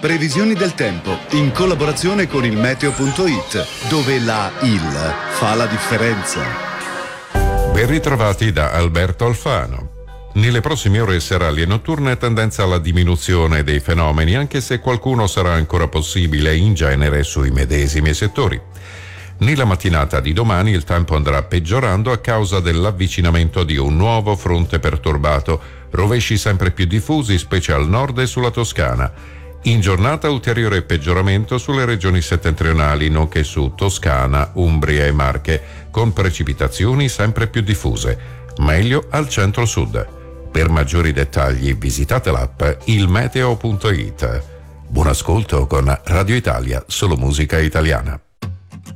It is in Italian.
Previsioni del tempo in collaborazione con il meteo.it, dove la IL fa la differenza. Ben ritrovati da Alberto Alfano. Nelle prossime ore serali e notturne tendenza alla diminuzione dei fenomeni, anche se qualcuno sarà ancora possibile in genere sui medesimi settori. Nella mattinata di domani il tempo andrà peggiorando a causa dell'avvicinamento di un nuovo fronte perturbato, rovesci sempre più diffusi, specie al nord e sulla Toscana. In giornata ulteriore peggioramento sulle regioni settentrionali, nonché su Toscana, Umbria e Marche, con precipitazioni sempre più diffuse. Meglio al centro-sud. Per maggiori dettagli visitate l'app ilmeteo.it. Buon ascolto con Radio Italia, solo musica italiana.